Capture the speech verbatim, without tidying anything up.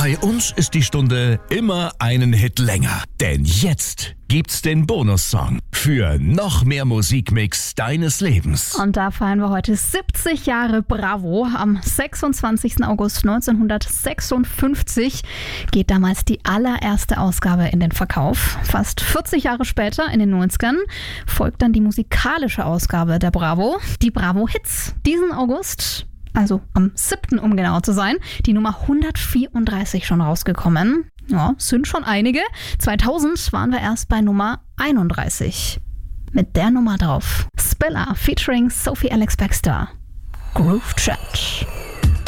Bei uns ist die Stunde immer einen Hit länger. Denn jetzt gibt's den Bonussong für noch mehr Musikmix deines Lebens. Und da feiern wir heute siebzig Jahre Bravo. Am sechsundzwanzigsten August neunzehnhundertsechsundfünfzig geht damals die allererste Ausgabe in den Verkauf. Fast vierzig Jahre später, in den neunzigern, folgt dann die musikalische Ausgabe der Bravo, die Bravo Hits. Diesen August, also am siebten um genau zu sein, die Nummer hundertvierunddreißig schon rausgekommen. Ja, sind schon einige. zweitausend waren wir erst bei Nummer einunddreißig. Mit der Nummer drauf. Spiller featuring Sophie Alex Baxter. Groove Chat.